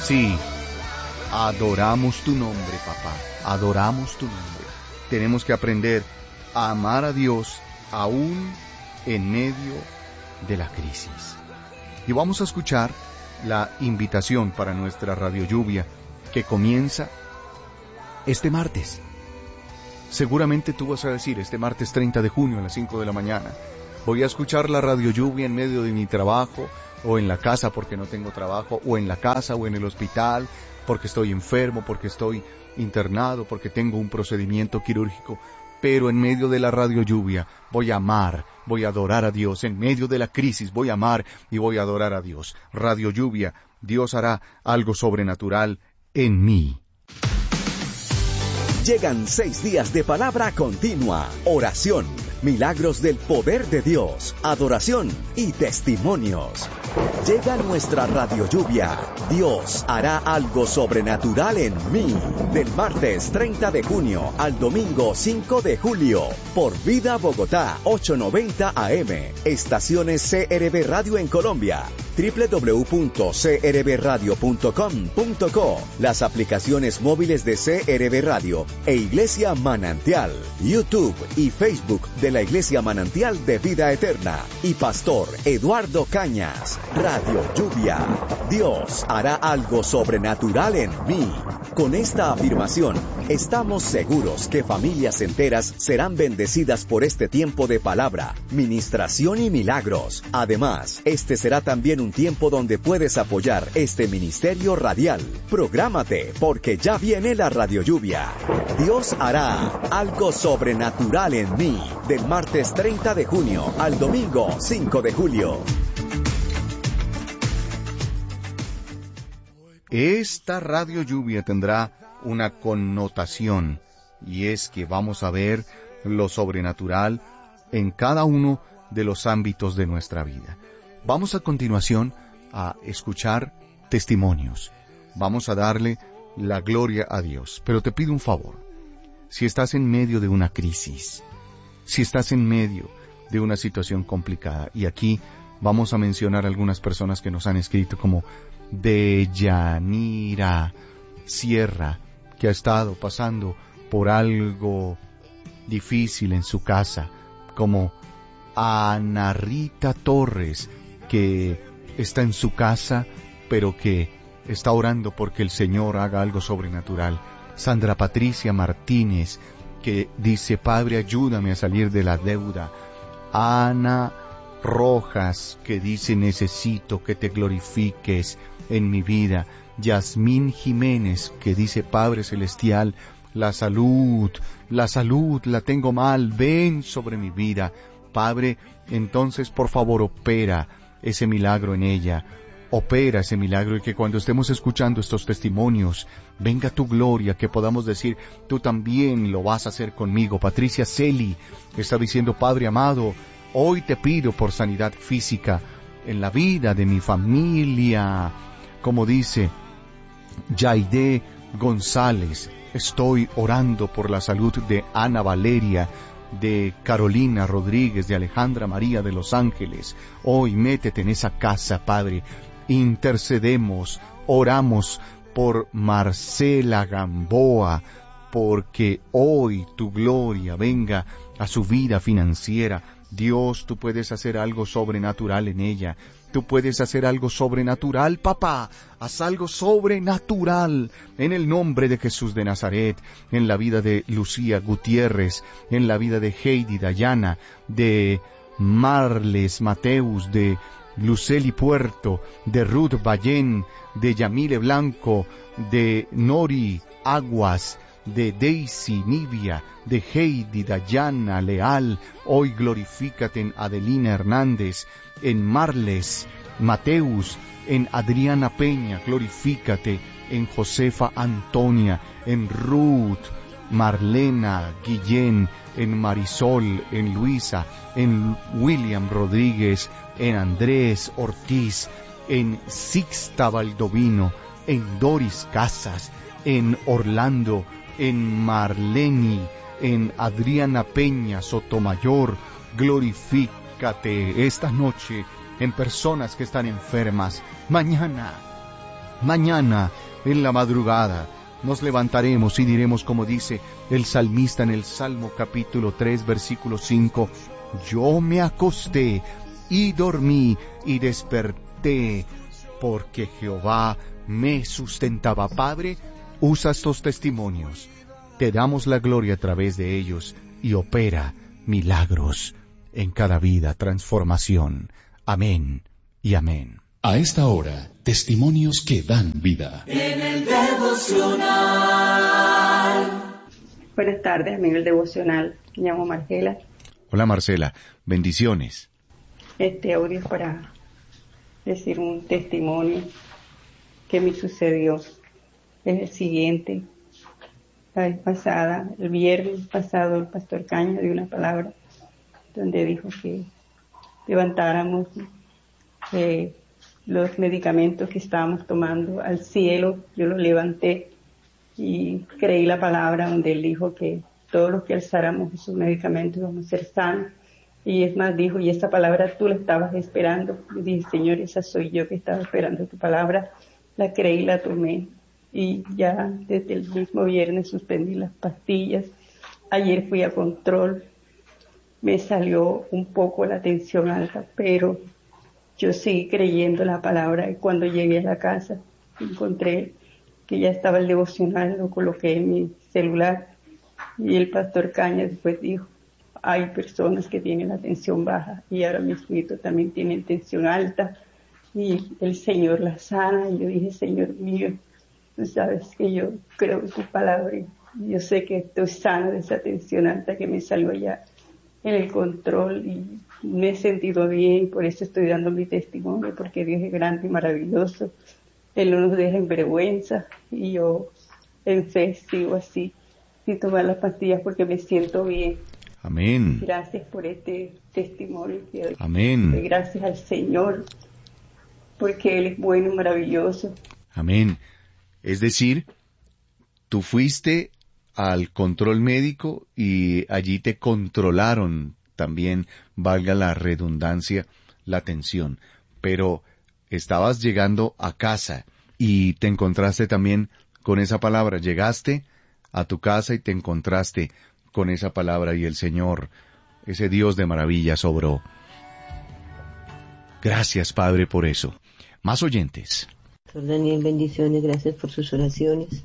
Sí, adoramos tu nombre, papá. Adoramos tu nombre. Tenemos que aprender a amar a Dios aún en medio de la crisis. Y vamos a escuchar la invitación para nuestra Radio Lluvia que comienza este martes. Seguramente tú vas a decir, este martes 30 de junio a las 5 de la mañana, voy a escuchar la Radio Lluvia en medio de mi trabajo, o en la casa porque no tengo trabajo, o en la casa o en el hospital, porque estoy enfermo, porque estoy internado, porque tengo un procedimiento quirúrgico. Pero en medio de la Radio Lluvia voy a amar, voy a adorar a Dios. En medio de la crisis voy a amar y voy a adorar a Dios. Radio Lluvia, Dios hará algo sobrenatural en mí. Llegan 6 días de palabra continua, oración, milagros del poder de Dios, adoración y testimonios. Llega nuestra Radio Lluvia. Dios hará algo sobrenatural en mí. Del martes 30 de junio al domingo 5 de julio. Por Vida Bogotá 890 AM. Estaciones CRB Radio en Colombia. www.crbradio.com.co. Las aplicaciones móviles de CRB Radio e Iglesia Manantial. YouTube y Facebook de la Iglesia Manantial de Vida Eterna. Y Pastor Eduardo Cañas. Radio Lluvia. Dios hará algo sobrenatural en mí. Con esta afirmación, estamos seguros que familias enteras serán bendecidas por este tiempo de palabra, ministración y milagros. Además, este será también un tiempo donde puedes apoyar este ministerio radial. Prográmate, porque ya viene la Radio Lluvia. Dios hará algo sobrenatural en mí. Del martes 30 de junio al domingo 5 de julio. Esta Radio Lluvia tendrá una connotación, y es que vamos a ver lo sobrenatural en cada uno de los ámbitos de nuestra vida. Vamos a continuación a escuchar testimonios. Vamos a darle la gloria a Dios. Pero te pido un favor. Si estás en medio de una crisis, si estás en medio de una situación complicada, y aquí vamos a mencionar algunas personas que nos han escrito, como Deyanira Sierra, que ha estado pasando por algo difícil en su casa, como Ana Rita Torres, que está en su casa, pero que está orando porque el Señor haga algo sobrenatural. Sandra Patricia Martínez, que dice, Padre, ayúdame a salir de la deuda. Ana Rojas, que dice, necesito que te glorifiques en mi vida. Yasmín Jiménez, que dice, Padre Celestial, la salud la tengo mal, ven sobre mi vida. Padre, entonces por favor opera ese milagro en ella. Opera ese milagro, y que cuando estemos escuchando estos testimonios, venga tu gloria, que podamos decir, tú también lo vas a hacer conmigo. Patricia Celi está diciendo, Padre amado, hoy te pido por sanidad física en la vida de mi familia. Como dice Yaide González, estoy orando por la salud de Ana Valeria, de Carolina Rodríguez, de Alejandra María de Los Ángeles. Hoy métete en esa casa, Padre. Intercedemos, oramos por Marcela Gamboa, porque hoy tu gloria venga a su vida financiera. Dios, tú puedes hacer algo sobrenatural en ella. Tú puedes hacer algo sobrenatural, papá. Haz algo sobrenatural en el nombre de Jesús de Nazaret, en la vida de Lucía Gutiérrez, en la vida de Heidi Dayana, de Marles Mateus, de Luceli Puerto, de Ruth Ballén, de Yamile Blanco, de Nori Aguas, de Daisy Nivia, de Heidi Dayana Leal. Hoy glorifícate en Adelina Hernández, en Marles Mateus, en Adriana Peña. Glorifícate en Josefa Antonia, en Ruth, Marlena Guillén, en Marisol, en Luisa, en William Rodríguez, en Andrés Ortiz, en Sixta Baldovino, en Doris Casas, en Orlando, en Marleni, en Adriana Peña Sotomayor. Glorifícate esta noche en personas que están enfermas. Mañana Mañana, en la madrugada, nos levantaremos y diremos como dice el salmista en el Salmo capítulo 3, versículo 5, yo me acosté y dormí y desperté, porque Jehová me sustentaba. Padre, usa estos testimonios, te damos la gloria a través de ellos y opera milagros en cada vida, transformación. Amén y amén. A esta hora, testimonios que dan vida. En el devocional. Buenas tardes, amigo del devocional. Me llamo Marcela. Hola Marcela, bendiciones. Este audio es para decir un testimonio que me sucedió. Es el siguiente. La vez pasada, el viernes pasado, el pastor Caña dio una palabra donde dijo que levantáramos los medicamentos que estábamos tomando al cielo. Yo los levanté y creí la palabra donde él dijo que todos los que alzáramos esos medicamentos íbamos a ser sanos. Y es más, dijo, y esta palabra tú la estabas esperando. Yo dije, Señor, esa soy yo que estaba esperando tu palabra. La creí, la tomé. Y ya desde el mismo viernes suspendí las pastillas. Ayer fui a control. Me salió un poco la tensión alta, pero yo seguí creyendo la palabra. Y cuando llegué a la casa, encontré que ya estaba el devocional, lo coloqué en mi celular. Y el pastor Cañas después dijo, hay personas que tienen la tensión baja y ahora mis hijos también tienen tensión alta y el Señor la sana. Y yo dije, Señor mío, tú sabes que yo creo en tu palabra y yo sé que estoy sana de esa tensión alta que me salió allá en el control y me he sentido bien y por eso estoy dando mi testimonio, porque Dios es grande y maravilloso. Él no nos deja en vergüenza y yo en fe sigo así, sin tomar las pastillas porque me siento bien. Amén. Gracias por este testimonio que doy. Amén. Gracias al Señor, porque Él es bueno y maravilloso. Amén. Es decir, tú fuiste al control médico y allí te controlaron también, valga la redundancia, la tensión. Pero estabas llegando a casa y te encontraste también con esa palabra. Llegaste a tu casa y te encontraste con esa palabra y el Señor, ese Dios de maravillas, obró. Gracias, Padre, por eso. Más oyentes. Pastor Daniel, bendiciones, gracias por sus oraciones.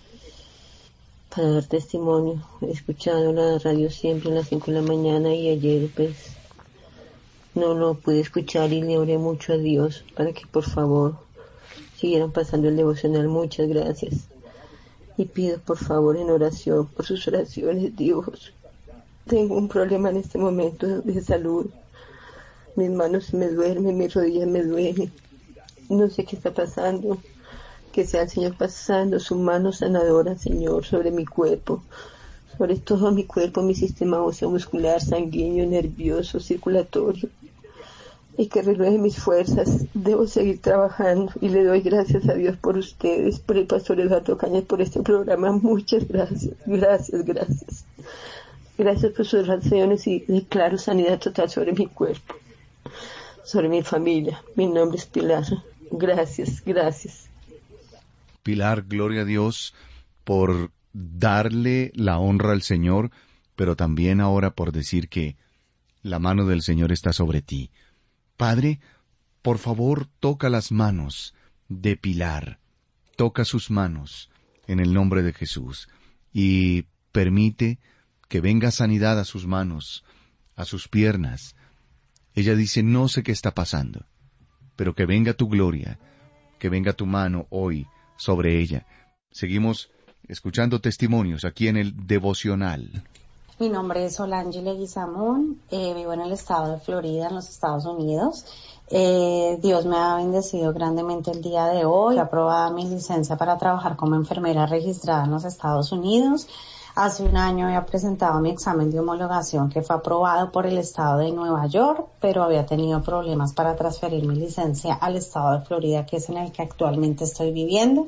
Para dar testimonio, he escuchado la radio siempre a las 5 de la mañana y ayer pues no lo pude escuchar y le oré mucho a Dios para que por favor siguieran pasando el devocional. Muchas gracias. Y pido por favor en oración por sus oraciones, Dios. Tengo un problema en este momento de salud. Mis manos me duermen, mis rodillas me duelen. No sé qué está pasando. Que sea el Señor pasando su mano sanadora, Señor, sobre mi cuerpo. Sobre todo mi cuerpo, mi sistema óseo, muscular, sanguíneo, nervioso, circulatorio. Y que renueve mis fuerzas. Debo seguir trabajando y le doy gracias a Dios por ustedes, por el pastor Eduardo Cañas, por este programa. Muchas gracias, gracias, gracias. Gracias por sus oraciones y declaro sanidad total sobre mi cuerpo, sobre mi familia. Mi nombre es Pilar. Gracias, gracias. Pilar, gloria a Dios por darle la honra al Señor, pero también ahora por decir que la mano del Señor está sobre ti. Padre, por favor, toca las manos de Pilar, toca sus manos en el nombre de Jesús y permite que venga sanidad a sus manos, a sus piernas. Ella dice, no sé qué está pasando, pero que venga tu gloria, que venga tu mano hoy sobre ella. Seguimos escuchando testimonios aquí en el devocional. Mi nombre es Solange Leguizamón, vivo en el estado de Florida, en los Estados Unidos. Dios me ha bendecido grandemente el día de hoy. He aprobado mi licencia para trabajar como enfermera registrada en los Estados Unidos. Hace un año había presentado mi examen de homologación que fue aprobado por el estado de Nueva York, pero había tenido problemas para transferir mi licencia al estado de Florida, que es en el que actualmente estoy viviendo.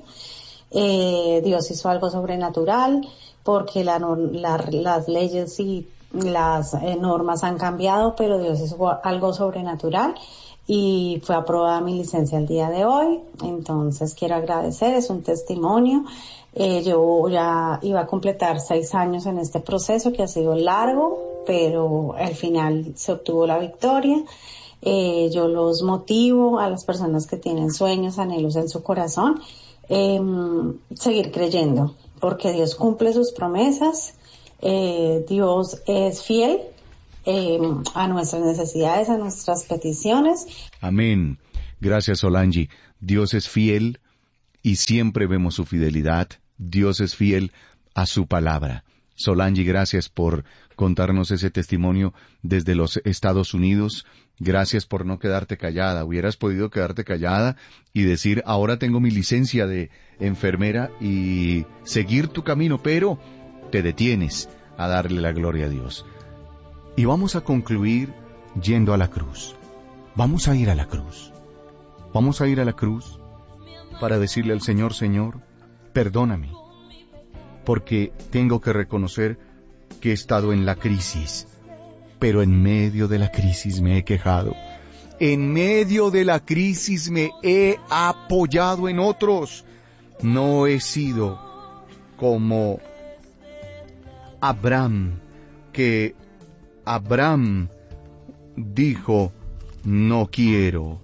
Dios hizo algo sobrenatural porque las leyes y las normas han cambiado, pero Dios hizo algo sobrenatural. y fue aprobada mi licencia el día de hoy. Entonces quiero agradecer, es un testimonio. Yo ya iba a completar 6 años en este proceso que ha sido largo, pero al final se obtuvo la victoria. Yo los motivo a las personas que tienen sueños, anhelos en su corazón, seguir creyendo, porque Dios cumple sus promesas, Dios es fiel a nuestras necesidades, a nuestras peticiones. Amén. Gracias, Solange. Dios es fiel y siempre vemos su fidelidad. Dios es fiel a su palabra. Solange, gracias por contarnos ese testimonio desde los Estados Unidos. Gracias por no quedarte callada. Hubieras podido quedarte callada y decir, ahora tengo mi licencia de enfermera y seguir tu camino, pero te detienes a darle la gloria a Dios. Y vamos a concluir yendo a la cruz. Vamos a ir a la cruz. Vamos a ir a la cruz para decirle al Señor, Señor, perdóname, porque tengo que reconocer que he estado en la crisis, pero en medio de la crisis me he quejado. En medio de la crisis me he apoyado en otros. No he sido como Abraham, que Abraham dijo, no quiero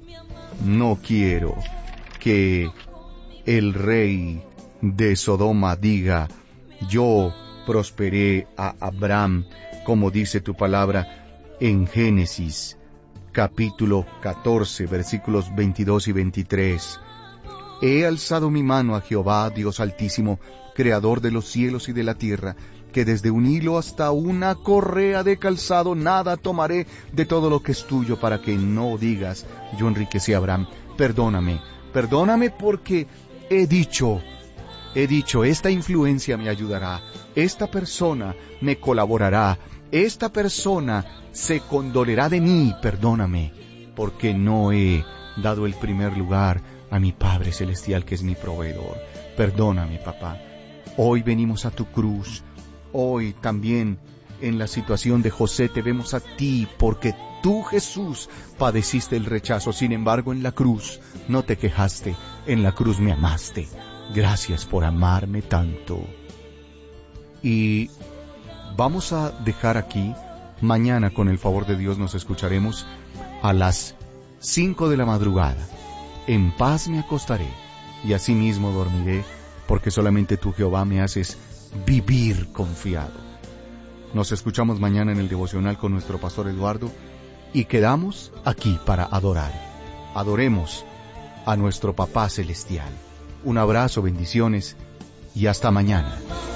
que el rey de Sodoma diga, yo prosperé a Abraham, como dice tu palabra en Génesis, capítulo 14, versículos 22 y 23. He alzado mi mano a Jehová, Dios Altísimo, Creador de los cielos y de la tierra, que desde un hilo hasta una correa de calzado nada tomaré de todo lo que es tuyo, para que no digas, yo enriquecí a Abraham. Perdóname porque he dicho, esta influencia me ayudará, esta persona me colaborará, esta persona se condolerá de mí. Perdóname porque no he dado el primer lugar a mi Padre Celestial, que es mi proveedor. Perdóname, papá. Hoy venimos a tu cruz. Hoy también en la situación de José te vemos a ti, porque tú, Jesús, padeciste el rechazo. Sin embargo, en la cruz no te quejaste, en la cruz me amaste. Gracias por amarme tanto. Y vamos a dejar aquí. Mañana, con el favor de Dios, nos escucharemos a las 5 de la madrugada. En paz me acostaré y asimismo dormiré, porque solamente tú, Jehová, me haces vivir confiado. Nos escuchamos mañana en el devocional con nuestro pastor Eduardo y quedamos aquí para adorar. Adoremos a nuestro Papá Celestial. Un abrazo, bendiciones y hasta mañana.